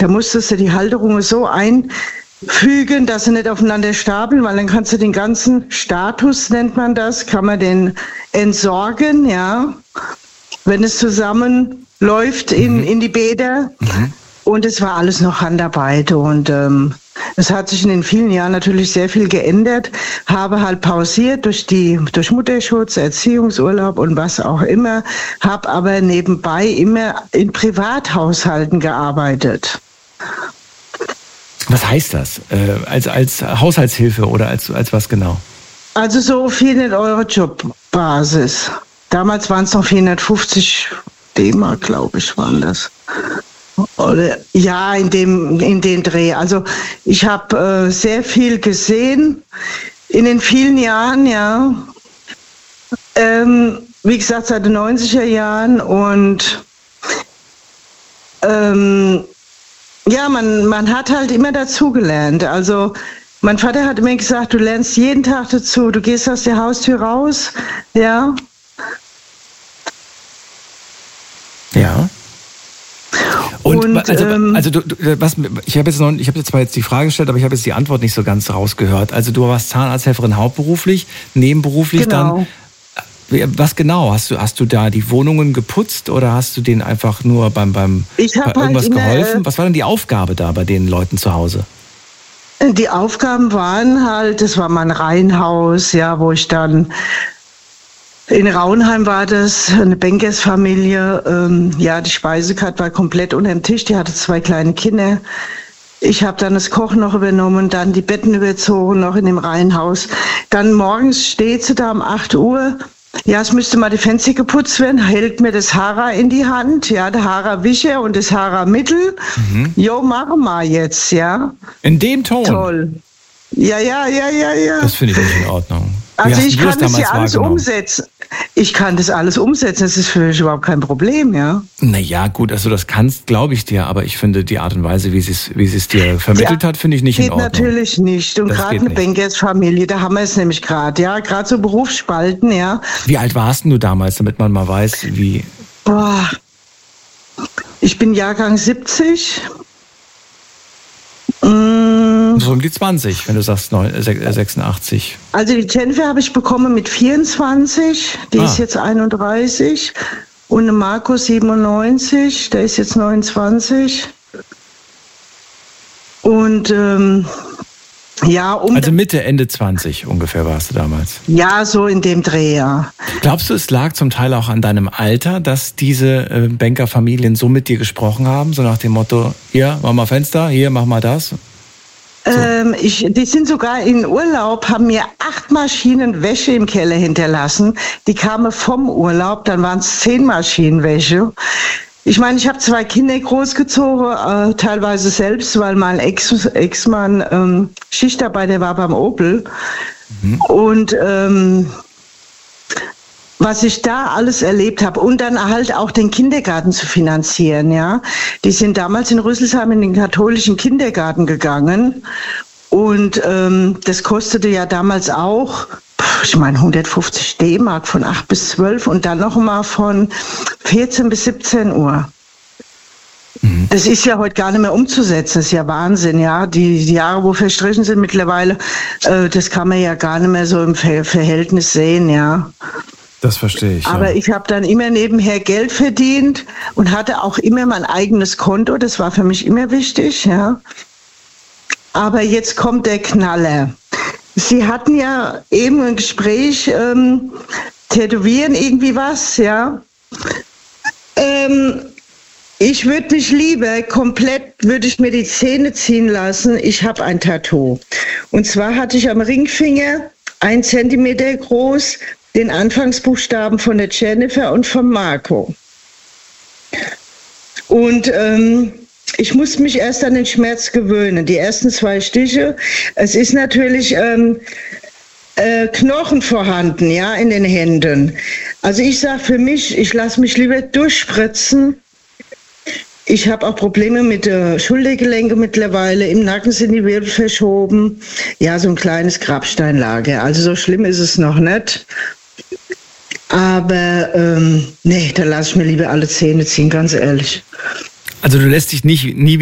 Da musstest du die Halterungen so einfügen, dass sie nicht aufeinander stapeln, weil dann kannst du den ganzen Status, nennt man das, kann man den entsorgen, ja, wenn es zusammenläuft in die Bäder. Und es war alles noch Handarbeit und es hat sich in den vielen Jahren natürlich sehr viel geändert, habe halt pausiert durch Mutterschutz, Erziehungsurlaub und was auch immer, habe aber nebenbei immer in Privathaushalten gearbeitet. Was heißt das? Als Haushaltshilfe oder als was genau? Also so 400 € Jobbasis. Damals waren es noch 450 D-Mark, glaube ich, waren das. Oder, ja, in den Dreh. Also ich habe sehr viel gesehen in den vielen Jahren, ja. Wie gesagt, seit den 90er Jahren und ja, man hat halt immer dazugelernt. Also mein Vater hat immer gesagt, du lernst jeden Tag dazu, du gehst aus der Haustür raus, ja. Ja. Und ich habe jetzt zwar die Frage gestellt, aber ich habe jetzt die Antwort nicht so ganz rausgehört. Also du warst Zahnarzthelferin hauptberuflich, nebenberuflich genau. Dann. Was genau? Hast du da die Wohnungen geputzt oder hast du denen einfach nur bei irgendwas geholfen? Was war denn die Aufgabe da bei den Leuten zu Hause? Die Aufgaben waren halt, das war mein Reihenhaus, ja, wo ich dann in Raunheim war das, eine Bankersfamilie, ja, die Speisekarte war komplett unter dem Tisch, die hatte 2 kleine Kinder. Ich habe dann das Kochen noch übernommen, dann die Betten überzogen, noch in dem Reihenhaus. Dann morgens steht sie da um 8 Uhr, ja, es müsste mal die Fenster geputzt werden, hält mir das Hara in die Hand, ja, der Hara-Wischer und das Hara-Mittel. Jo, machen wir jetzt, ja. In dem Ton? Toll. Ja. Das finde ich nicht in Ordnung. Also ich kann das ja alles umsetzen. Ich kann das alles umsetzen, das ist für mich überhaupt kein Problem, ja. Naja, gut, also das kannst, glaube ich dir, aber ich finde die Art und Weise, wie sie es dir vermittelt hat, finde ich nicht in Ordnung. Geht natürlich nicht. Und gerade eine Bankersfamilie, da haben wir es nämlich gerade, ja, gerade so Berufsspalten, ja. Wie alt warst du damals, damit man mal weiß, wie... Boah, ich bin Jahrgang 70. So um die 20, wenn du sagst 86. Also die Jennifer habe ich bekommen mit 24, die ist jetzt 31. Und eine Marco 97, der ist jetzt 29. Und ja, also Mitte, Ende 20 ungefähr warst du damals. Ja, so in dem Dreh, ja. Glaubst du, es lag zum Teil auch an deinem Alter, dass diese Bankerfamilien so mit dir gesprochen haben? So nach dem Motto, hier, mach mal Fenster, hier, mach mal das? So. Die sind sogar in Urlaub, haben mir 8 Maschinen Wäsche im Keller hinterlassen. Die kamen vom Urlaub, dann waren es 10 Maschinen Wäsche. Ich meine, ich habe 2 Kinder großgezogen, teilweise selbst, weil mein Ex-Mann Schichtarbeiter war beim Opel. Und was ich da alles erlebt habe und dann halt auch den Kindergarten zu finanzieren, ja. Die sind damals in Rüsselsheim in den katholischen Kindergarten gegangen und das kostete ja damals auch, ich meine 150 D-Mark von 8 bis 12 und dann noch mal von 14 bis 17 Uhr. Das ist ja heute gar nicht mehr umzusetzen, das ist ja Wahnsinn, ja. Die Jahre, wo verstrichen sind mittlerweile, das kann man ja gar nicht mehr so im Verhältnis sehen, ja. Das verstehe ich. Aber ich habe dann immer nebenher Geld verdient und hatte auch immer mein eigenes Konto. Das war für mich immer wichtig, ja. Aber jetzt kommt der Knaller. Sie hatten ja eben ein Gespräch, tätowieren irgendwie was, ja. Ich würde mich lieber würde ich mir die Zähne ziehen lassen. Ich habe ein Tattoo. Und zwar hatte ich am Ringfinger 1 Zentimeter groß den Anfangsbuchstaben von der Jennifer und von Marco. Und ich musste mich erst an den Schmerz gewöhnen. Die ersten 2 Stiche. Es ist natürlich Knochen vorhanden, ja, in den Händen. Also ich sage für mich, ich lasse mich lieber durchspritzen. Ich habe auch Probleme mit der Schultergelenke mittlerweile. Im Nacken sind die Wirbel verschoben. Ja, so ein kleines Grabsteinlager. Also so schlimm ist es noch nicht. Aber nee, da lasse ich mir lieber alle Zähne ziehen, ganz ehrlich. Also du lässt dich nie